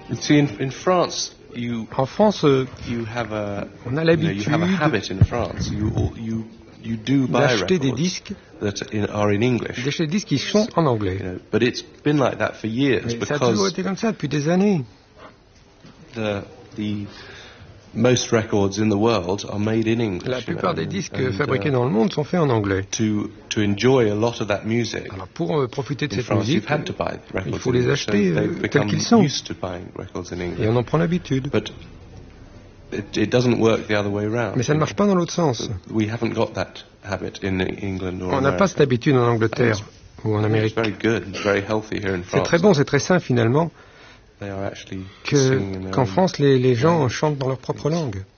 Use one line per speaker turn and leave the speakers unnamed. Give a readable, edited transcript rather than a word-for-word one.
See, in France,
En France, on a l'habitude
you have a habit in France. You do buy
d'acheter des
records
disques,
that are in English.
d'acheter des disques qui sont en anglais.
But it's been like that for years
Mais ça a toujours
because
été comme ça depuis des années.
the most records in the world are made in English.
La plupart des disques
and,
fabriqués dans le monde sont faits en anglais.
To enjoy a lot of that music.
Alors pour profiter de
In
cette
France,
musique,
you've had to buy records
il faut
in
les
English,
acheter
so they've
tels
become
qu'ils sont.
used to buying records in English.
Et on en prend l'habitude.
But it doesn't work the other way around.
Mais ça ne marche pas dans l'autre sens.
We haven't got that habit in England or
On n'a pas cette habitude en Angleterre ou en
It's
Amérique.
very good. It's very healthy here in
C'est
France.
très bon, c'est très sain finalement
They are actually singing in their
qu'en
own
France les gens chantent dans leur propre langue.